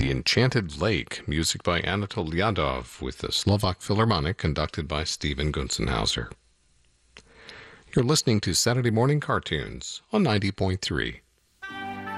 The Enchanted Lake, music by Anatol Lyadov, with the Slovak Philharmonic conducted by Stephen Gunzenhauser. You're listening to Saturday Morning Cartoons on 90.3